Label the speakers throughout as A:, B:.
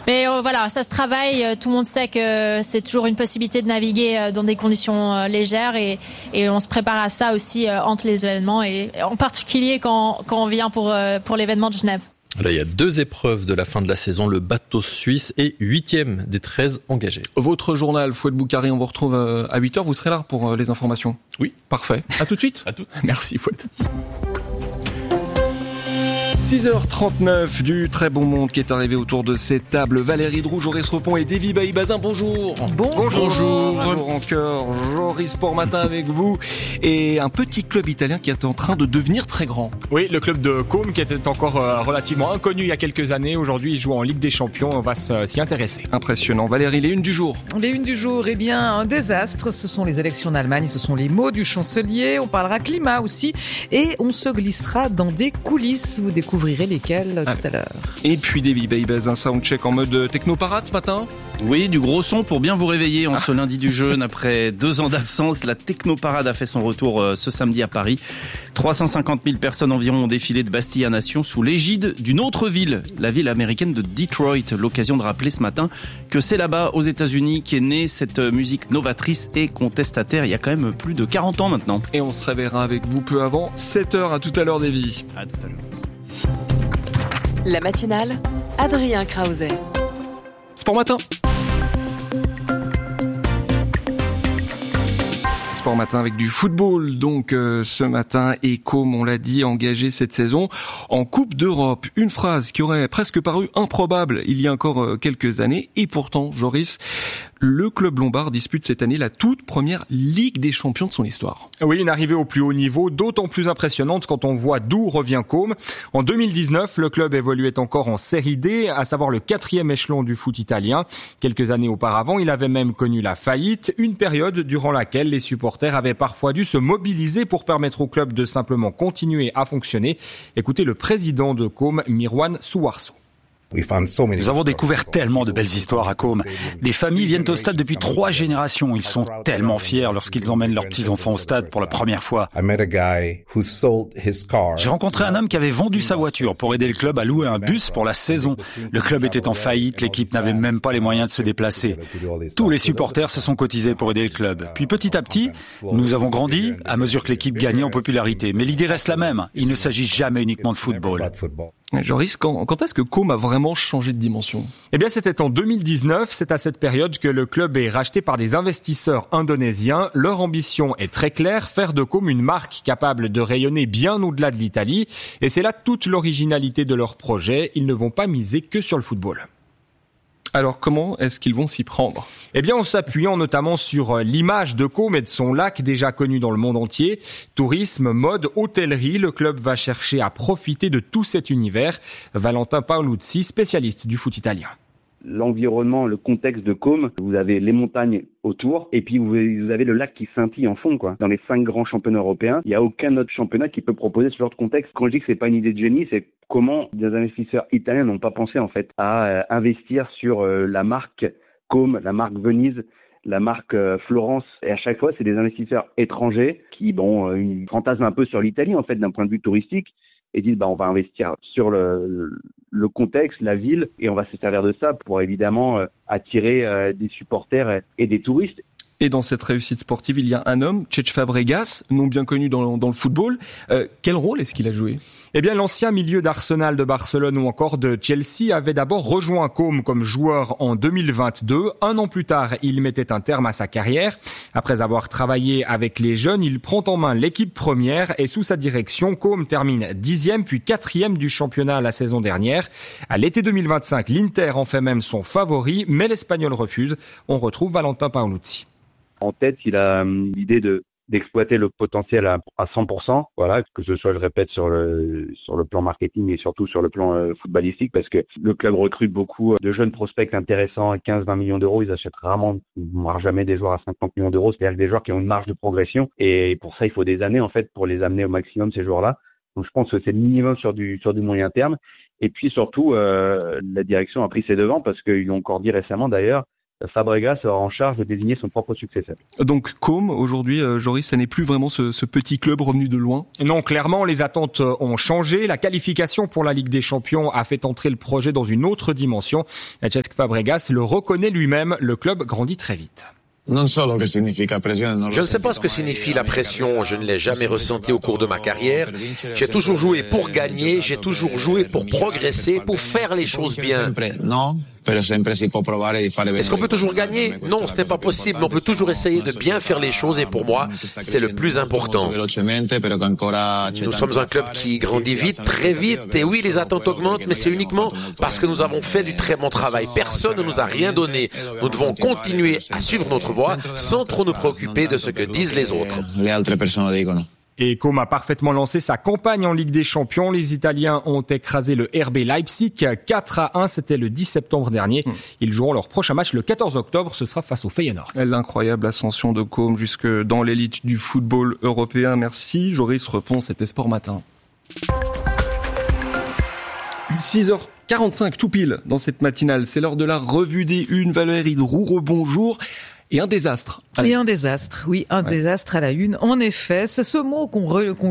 A: Mais voilà, ça se travaille. Tout le monde sait que c'est toujours une possibilité de naviguer dans des conditions légères et on se prépare à ça aussi entre les événements et en particulier quand on vient pour l'événement de Genève.
B: Là, il y a 2 épreuves de la fin de la saison. Le bateau suisse est 8e des 13 engagés.
C: Votre journal, Fouad Boukari, on vous retrouve à 8h. Vous serez là pour les informations?
B: Oui.
C: Parfait. À tout de suite.
B: À toutes.
C: Merci, Fouad. 6h39 du très bon monde qui est arrivé autour de cette table. Valérie Droux, Joris Repon et Davy Bailly-Bazin, bonjour.
D: Bonjour.
C: Bonjour en cœur, Joris Sport Matin avec vous. Et un petit club italien qui est en train de devenir très grand.
D: Oui, le club de Côme qui était encore relativement inconnu il y a quelques années. Aujourd'hui, il joue en Ligue des Champions. On va s'y intéresser.
C: Impressionnant. Valérie, les unes du jour.
E: Les unes du jour, eh bien, un désastre. Ce sont les élections en Allemagne, ce sont les mots du chancelier. On parlera climat aussi et on se glissera dans des coulisses. Vous découvrirez lesquelles tout à l'heure.
C: Et puis Davy Bailly-Bazin, un soundcheck en mode technoparade ce matin.
F: Oui, du gros son pour bien vous réveiller en ce lundi du jeûne. Après 2 ans d'absence, la Technoparade a fait son retour ce samedi à Paris. 350 000 personnes environ ont défilé de Bastille à Nation sous l'égide d'une autre ville, la ville américaine de Detroit. L'occasion de rappeler ce matin que c'est là-bas, aux États-Unis, qu'est née cette musique novatrice et contestataire il y a quand même plus de 40 ans maintenant.
C: Et on se réveillera avec vous peu avant 7h. À tout à l'heure, Davy.
F: À tout à l'heure.
G: La matinale, Adrien Krause.
C: Sport Matin. Sport Matin avec du football. Donc ce matin, et comme on l'a dit, engagé cette saison en Coupe d'Europe. Une phrase qui aurait presque paru improbable il y a encore quelques années. Et pourtant, Joris, le club lombard dispute cette année la toute première Ligue des Champions de son histoire.
D: Oui, une arrivée au plus haut niveau, d'autant plus impressionnante quand on voit d'où revient Côme. En 2019, le club évoluait encore en Série D, à savoir le 4e échelon du foot italien. Quelques années auparavant, il avait même connu la faillite, une période durant laquelle les supporters avaient parfois dû se mobiliser pour permettre au club de simplement continuer à fonctionner. Écoutez le président de Côme, Mirwan Souarso.
H: Nous avons découvert tellement de belles histoires à Côme. Des familles viennent au stade depuis 3 générations. Ils sont tellement fiers lorsqu'ils emmènent leurs petits-enfants au stade pour la première fois. J'ai rencontré un homme qui avait vendu sa voiture pour aider le club à louer un bus pour la saison. Le club était en faillite, l'équipe n'avait même pas les moyens de se déplacer. Tous les supporters se sont cotisés pour aider le club. Puis petit à petit, nous avons grandi à mesure que l'équipe gagnait en popularité. Mais l'idée reste la même. Il ne s'agit jamais uniquement de football.
C: Joris, quand est-ce que Côme a vraiment changé de dimension?
D: Eh bien, c'était en 2019. C'est à cette période que le club est racheté par des investisseurs indonésiens. Leur ambition est très claire, faire de Côme une marque capable de rayonner bien au-delà de l'Italie. Et c'est là toute l'originalité de leur projet. Ils ne vont pas miser que sur le football.
C: Alors comment est-ce qu'ils vont s'y prendre?
D: Eh bien, en s'appuyant notamment sur l'image de Côme et de son lac déjà connu dans le monde entier. Tourisme, mode, hôtellerie, le club va chercher à profiter de tout cet univers. Valentin Paoluzzi, spécialiste du foot italien.
I: L'environnement, le contexte de Côme, vous avez les montagnes autour et puis vous avez le lac qui scintille en fond, quoi. Dans les 5 grands championnats européens, il n'y a aucun autre championnat qui peut proposer ce genre de contexte. Quand je dis que c'est pas une idée de génie, c'est comment des investisseurs italiens n'ont pas pensé en fait à investir sur la marque Côme, la marque Venise, la marque Florence. Et à chaque fois, c'est des investisseurs étrangers qui, ils fantasment un peu sur l'Italie en fait d'un point de vue touristique et disent on va investir sur le contexte, la ville, et on va se servir de ça pour évidemment attirer des supporters et des touristes.
C: Et dans cette réussite sportive, il y a un homme, Cesc Fabregas, non bien connu dans le football. Quel rôle est-ce qu'il a joué?
D: Eh bien, l'ancien milieu d'Arsenal, de Barcelone ou encore de Chelsea avait d'abord rejoint Côme comme joueur en 2022. 1 an plus tard, il mettait un terme à sa carrière. Après avoir travaillé avec les jeunes, il prend en main l'équipe première et sous sa direction, Côme termine 10e puis 4e du championnat la saison dernière. À l'été 2025, l'Inter en fait même son favori, mais l'Espagnol refuse. On retrouve Valentin Paoluzzi.
I: En tête, il a l'idée d'exploiter le potentiel à 100%, voilà, que ce soit, je répète, sur le plan marketing et surtout sur le plan footballistique, parce que le club recrute beaucoup de jeunes prospects intéressants à 15-20 millions d'euros. Ils achètent rarement, voire jamais des joueurs à 50 millions d'euros, c'est-à-dire des joueurs qui ont une marge de progression. Et pour ça, il faut des années, en fait, pour les amener au maximum, ces joueurs-là. Donc, je pense que c'est le minimum sur du moyen terme. Et puis, surtout, la direction a pris ses devants parce qu'ils l'ont encore dit récemment, d'ailleurs, Fabregas sera en charge de désigner son propre successeur.
C: Donc Côme, aujourd'hui, Joris, ça n'est plus vraiment ce petit club revenu de loin.
D: Non, clairement, les attentes ont changé. La qualification pour la Ligue des Champions a fait entrer le projet dans une autre dimension. Cesc Fabregas le reconnaît lui-même, le club grandit très vite.
J: Je ne sais pas ce que signifie la pression, je ne l'ai jamais ressenti au cours de ma carrière. J'ai toujours joué pour gagner, j'ai toujours joué pour progresser, pour faire les choses bien. Est-ce qu'on peut toujours gagner? Non, ce n'est pas possible, mais on peut toujours essayer de bien faire les choses et pour moi, c'est le plus important. Nous sommes un club qui grandit vite, très vite, et oui, les attentes augmentent, mais c'est uniquement parce que nous avons fait du très bon travail. Personne ne nous a rien donné. Nous devons continuer à suivre notre voie sans trop nous préoccuper de ce que disent les autres.
D: Et Côme a parfaitement lancé sa campagne en Ligue des Champions. Les Italiens ont écrasé le RB Leipzig 4-1. C'était le 10 septembre dernier. Ils joueront leur prochain match le 14 octobre. Ce sera face au Feyenoord.
C: L'incroyable ascension de Côme jusque dans l'élite du football européen. Merci. Joris Repon, c'était Sport Matin. 6h45 tout pile dans cette matinale. C'est l'heure de la revue des unes. Valérie Droureau, bonjour. Et un désastre.
E: Et un désastre, oui, désastre à la une. En effet, c'est ce mot qu'on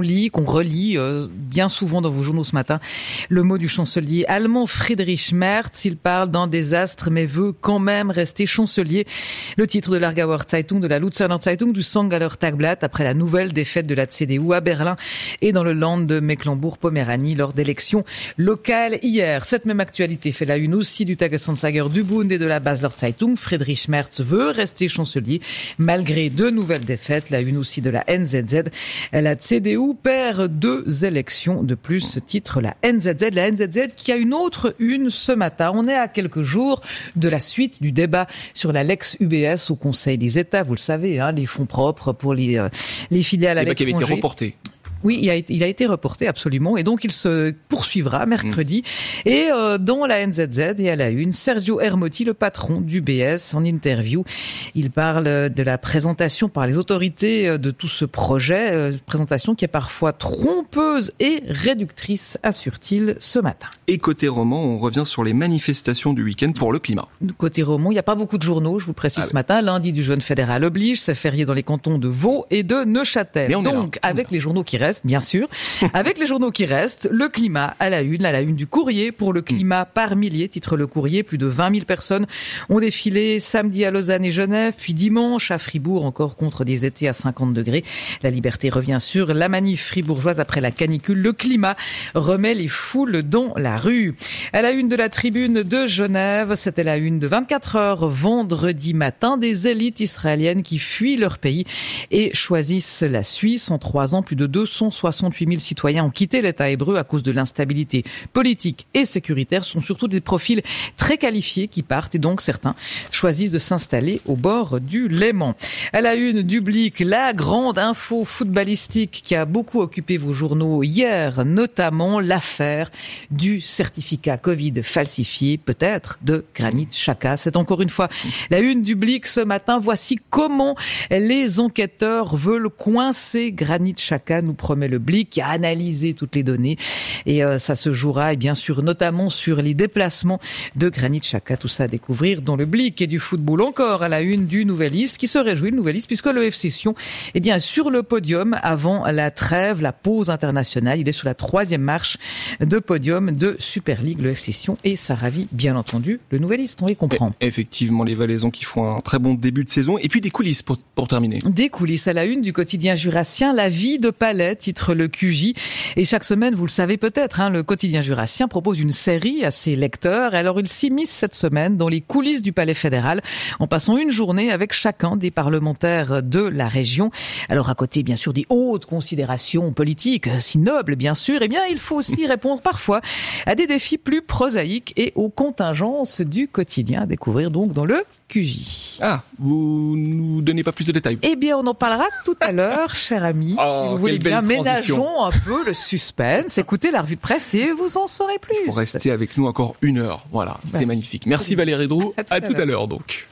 E: relit bien souvent dans vos journaux ce matin. Le mot du chancelier allemand Friedrich Merz. Il parle d'un désastre, mais veut quand même rester chancelier. Le titre de l'Aargauer Zeitung, de la Luzerner Zeitung, du Sangaller Tagblatt, après la nouvelle défaite de la CDU à Berlin et dans le Land de Mecklembourg-Poméranie lors d'élections locales hier. Cette même actualité fait la une aussi du Tagesanzeiger, du Bund et de la Basler Zeitung. Friedrich Merz veut rester chancelier malgré 2 nouvelles défaites. La une aussi de la NZZ. La CDU perd 2 élections de plus, titre la NZZ. La NZZ qui a une autre une ce matin. On est à quelques jours de la suite du débat sur la Lex UBS au Conseil des États. Vous le savez, les fonds propres pour les filiales à l'étranger.
C: Qui avait été reporté.
E: Oui, il a été reporté absolument et donc il se poursuivra mercredi. Et dans la NZZ et à la une, Sergio Ermotti, le patron d'UBS, en interview, il parle de la présentation par les autorités de tout ce projet, présentation qui est parfois trompeuse et réductrice, assure-t-il ce matin.
C: Et côté roman, on revient sur les manifestations du week-end pour le climat.
E: Côté roman, il n'y a pas beaucoup de journaux, je vous précise ce matin. Lundi du jeûne fédéral oblige, c'est férié dans les cantons de Vaud et de Neuchâtel. Donc, avec les journaux qui restent, bien sûr. Avec les journaux qui restent, le climat à la une du Courrier pour le climat par milliers, titre le Courrier. Plus de 20 000 personnes ont défilé samedi à Lausanne et Genève, puis dimanche à Fribourg, encore contre des étés à 50 degrés. La liberté revient sur la manif fribourgeoise après la canicule. Le climat remet les foules dans la rue. À la une de la Tribune de Genève, c'était la une de 24 heures vendredi matin, des élites israéliennes qui fuient leur pays et choisissent la Suisse. En 3 ans, plus de 268 000 citoyens ont quitté l'État hébreu à cause de l'instabilité politique et sécuritaire. Ce sont surtout des profils très qualifiés qui partent et donc certains choisissent de s'installer au bord du Léman. À la une du Blick, la grande info footballistique qui a beaucoup occupé vos journaux hier, notamment l'affaire du certificat Covid falsifié, peut-être de Granit Xhaka. C'est encore une fois la une du Blick ce matin. Voici comment les enquêteurs veulent coincer Granit Xhaka, nous promet le Blick, qui a analysé toutes les données. Et ça se jouera, et bien sûr, notamment sur les déplacements de Granit Xhaka. Tout ça à découvrir dans le Blick. Et du football encore à la une du Nouvelliste, qui se réjouit, le Nouvelliste, puisque le FC Sion est bien sur le podium avant la trêve, la pause internationale. Il est sur la 3e marche de podium de Super League, le FC Sion. Et ça ravit, bien entendu, le Nouvelliste. On les comprend.
C: Effectivement, les Valaisans qui font un très bon début de saison. Et puis des coulisses pour terminer.
E: Des coulisses à la une du quotidien jurassien, la vie de palais, titre le QJ. Et chaque semaine, vous le savez peut-être, le quotidien jurassien propose une série à ses lecteurs. Alors il s'immisce cette semaine dans les coulisses du Palais fédéral en passant une journée avec chacun des parlementaires de la région. Alors à côté, bien sûr, des hautes considérations politiques, si nobles, bien sûr, eh bien il faut aussi répondre parfois à des défis plus prosaïques et aux contingences du quotidien. À découvrir donc dans le QJ.
C: Ah, vous nous donnez pas plus de détails?
E: Eh bien, on en parlera tout à l'heure, cher ami. Si vous voulez bien, ménageons un peu le suspense. Écoutez la revue de presse et vous en saurez plus.
C: Il faut rester avec nous encore 1 heure. Voilà, c'est magnifique. Merci Valérie Droureau. À tout à l'heure donc.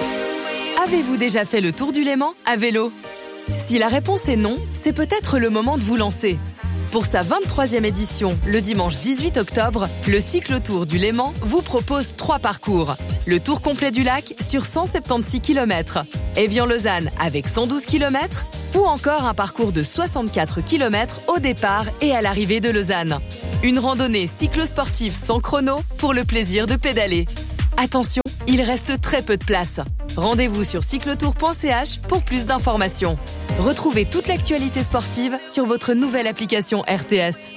G: Avez-vous déjà fait le tour du Léman à vélo ? Si la réponse est non, c'est peut-être le moment de vous lancer. Pour sa 23e édition, le dimanche 18 octobre, le cyclotour du Léman vous propose 3 parcours. Le tour complet du lac sur 176 km, Évian-Lausanne avec 112 km, ou encore un parcours de 64 km au départ et à l'arrivée de Lausanne. Une randonnée cyclosportive sans chrono pour le plaisir de pédaler. Attention, il reste très peu de place. Rendez-vous sur cyclotour.ch pour plus d'informations. Retrouvez toute l'actualité sportive sur votre nouvelle application RTS.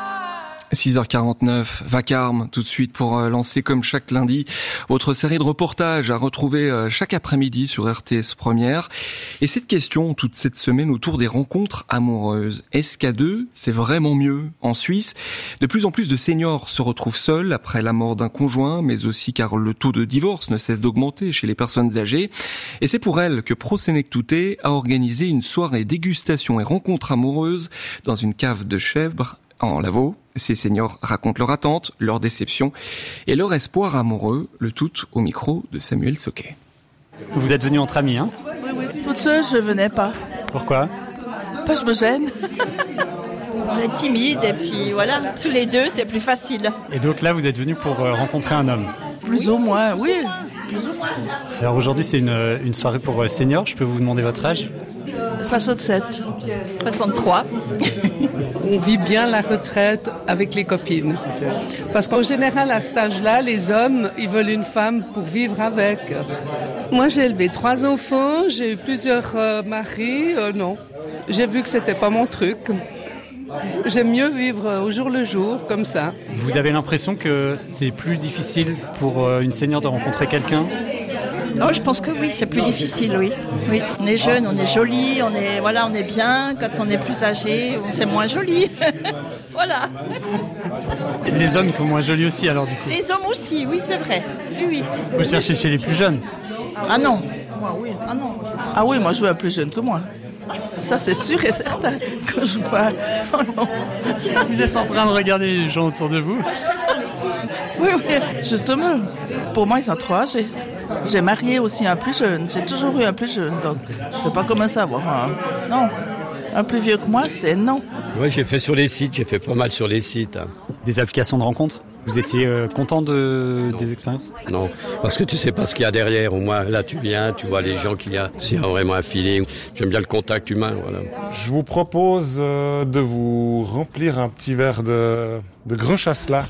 C: 6h49, Vacarme, tout de suite pour lancer comme chaque lundi votre série de reportages à retrouver chaque après-midi sur RTS Première. Et cette question toute cette semaine autour des rencontres amoureuses. Est-ce qu'à deux, c'est vraiment mieux? En Suisse, de plus en plus de seniors se retrouvent seuls après la mort d'un conjoint, mais aussi car le taux de divorce ne cesse d'augmenter chez les personnes âgées. Et c'est pour elles que Pro Senectute a organisé une soirée dégustation et rencontres amoureuses dans une cave de chèvre en Lavaux. Ces seniors racontent leur attente, leur déception et leur espoir amoureux, le tout au micro de Samuel Soquet.
K: Vous êtes venus entre amis, hein?
L: Oui. Toute seule, je venais pas.
K: Pourquoi?
L: Parce que je me gêne.
M: On est timide et puis voilà, tous les deux, c'est plus facile.
K: Et donc là, vous êtes venus pour rencontrer un homme?
L: Plus ou moins, oui. Plus ou moins.
K: Alors aujourd'hui, c'est une soirée pour seniors. Je peux vous demander votre âge?
L: 67.
M: 63.
N: On vit bien la retraite avec les copines. Parce qu'en général, à cet âge-là, les hommes, ils veulent une femme pour vivre avec. Moi, j'ai élevé 3 enfants, j'ai eu plusieurs maris. Non, j'ai vu que c'était pas mon truc. J'aime mieux vivre au jour le jour, comme ça.
K: Vous avez l'impression que c'est plus difficile pour une senior de rencontrer quelqu'un?
M: Non, je pense que oui, c'est plus difficile, oui. Oui, on est jeune, on est joli, on est bien. Quand on est plus âgé, c'est moins joli. Voilà.
K: Et les hommes, ils sont moins jolis aussi, alors du coup?
M: Les hommes aussi, oui, c'est vrai. Oui.
K: Vous cherchez chez les plus jeunes?
M: Ah non.
L: Ah oui, moi je veux un plus jeune que moi. Ça, c'est sûr et certain que je vois. Oh non.
K: Vous êtes en train de regarder les gens autour de vous?
L: Oui, justement. Pour moi, ils sont trop âgés. J'ai marié aussi un plus jeune. J'ai toujours eu un plus jeune, donc je ne vais pas commencer à avoir non. Un plus vieux que moi, c'est non.
O: Oui, j'ai fait sur les sites, j'ai fait pas mal sur les sites.
K: Des applications de rencontres? Vous étiez content des expériences?
O: Non, parce que tu sais pas ce qu'il y a derrière. Au moins, là, tu viens, tu vois les gens qu'il y a. S'il y a vraiment un feeling. J'aime bien le contact humain, voilà.
P: Je vous propose de vous remplir un petit verre de Grand Chasselas.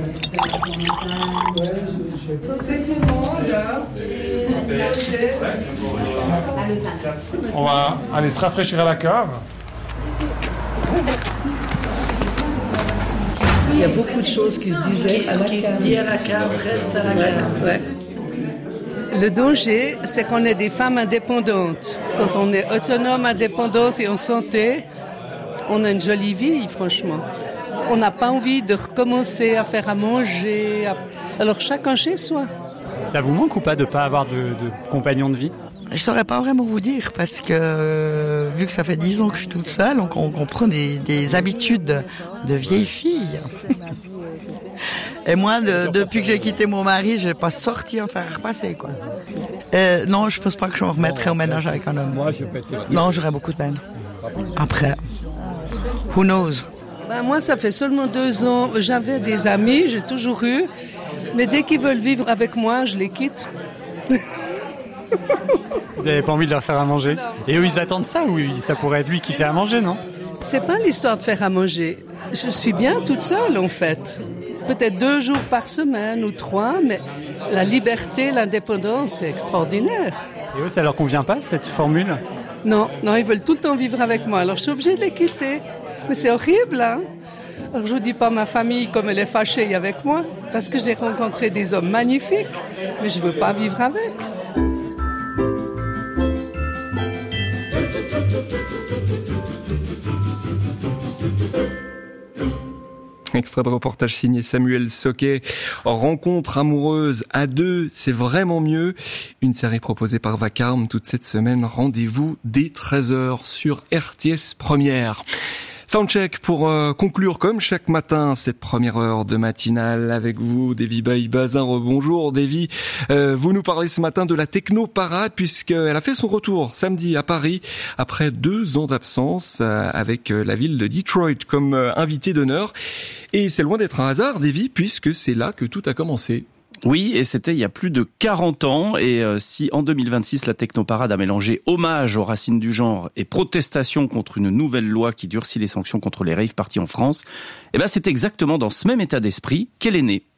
P: On va aller se rafraîchir à la cave.
N: Il y a beaucoup de choses qui se disaient à la cave.
L: Ce qui se dit à la cave reste à la cave.
N: Ouais. Le danger, c'est qu'on est des femmes indépendantes. Quand on est autonome, indépendante et en santé, on a une jolie vie, franchement. On n'a pas envie de recommencer à faire à manger. Alors chacun chez soi.
K: Ça vous manque ou pas de ne pas avoir de compagnon de vie?
Q: Je saurais pas vraiment vous dire parce que vu que ça fait 10 ans que je suis toute seule, donc on prend des habitudes de vieille fille. Et moi, depuis que j'ai quitté mon mari, j'ai pas sorti en faire repasser, quoi. Non, je pense pas que je me remettrais au ménage avec un homme. Non, j'aurais beaucoup de peine. Après, who knows?
N: Moi, ça fait seulement 2 ans. J'avais des amis, j'ai toujours eu. Mais dès qu'ils veulent vivre avec moi, je les quitte.
K: Vous n'avez pas envie de leur faire à manger? Et eux, ils attendent ça ou ça pourrait être lui qui fait à manger, non?
N: C'est pas l'histoire de faire à manger. Je suis bien toute seule, en fait. Peut-être 2 jours par semaine ou 3, mais la liberté, l'indépendance, c'est extraordinaire.
K: Et eux, ça leur convient pas, cette formule?
N: Non, ils veulent tout le temps vivre avec moi. Alors, je suis obligée de les quitter. Mais c'est horrible, hein? Alors, je vous dis pas ma famille comme elle est fâchée avec moi, parce que j'ai rencontré des hommes magnifiques, mais je veux pas vivre avec.
C: Extrait de reportage signé Samuel Soquet. Rencontre amoureuse à 2, c'est vraiment mieux. Une série proposée par Vacarme toute cette semaine. Rendez-vous dès 13h sur RTS Première. Soundcheck pour conclure comme chaque matin cette première heure de matinale avec vous, Davy Bailly-Bazin. Bonjour Davy, vous nous parlez ce matin de la Techno Parade puisqu'elle a fait son retour samedi à Paris après 2 ans d'absence avec la ville de Detroit comme invité d'honneur. Et c'est loin d'être un hasard, Davy, puisque c'est là que tout a commencé.
F: Oui, et c'était il y a plus de 40 ans. Et si en 2026, la Technoparade a mélangé hommage aux racines du genre et protestation contre une nouvelle loi qui durcit les sanctions contre les rave parties en France, eh ben c'est exactement dans ce même état d'esprit qu'elle est née.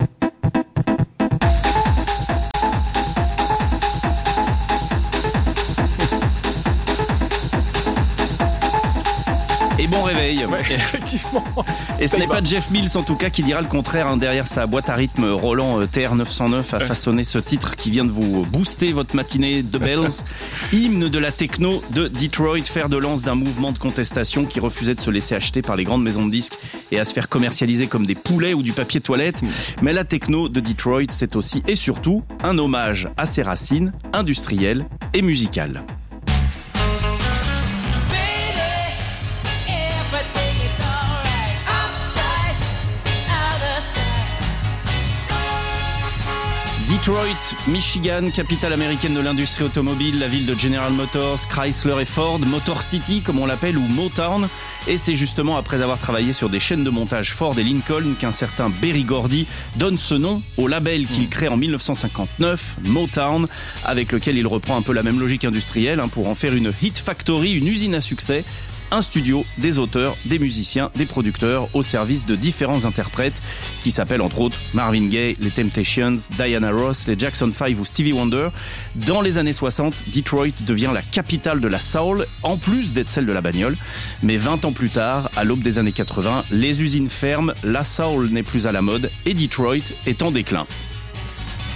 F: Et bon réveil.
C: Ouais, effectivement.
F: Et ce n'est pas Jeff Mills en tout cas qui dira le contraire. Derrière sa boîte à rythme, Roland TR-909 a façonné ce titre qui vient de vous booster votre matinée de Bells. Hymne de la techno de Detroit, fer de lance d'un mouvement de contestation qui refusait de se laisser acheter par les grandes maisons de disques et à se faire commercialiser comme des poulets ou du papier toilette. Mais la techno de Detroit, c'est aussi et surtout un hommage à ses racines industrielles et musicales. Detroit, Michigan, capitale américaine de l'industrie automobile, la ville de General Motors, Chrysler et Ford, Motor City comme on l'appelle ou Motown. Et c'est justement après avoir travaillé sur des chaînes de montage Ford et Lincoln qu'un certain Berry Gordy donne ce nom au label qu'il crée en 1959, Motown, avec lequel il reprend un peu la même logique industrielle pour en faire une hit factory, une usine à succès. Un studio, des auteurs, des musiciens, des producteurs au service de différents interprètes qui s'appellent entre autres Marvin Gaye, les Temptations, Diana Ross, les Jackson 5 ou Stevie Wonder. Dans les années 60, Detroit devient la capitale de la soul, en plus d'être celle de la bagnole. Mais 20 ans plus tard, à l'aube des années 80, les usines ferment, la soul n'est plus à la mode et Detroit est en déclin.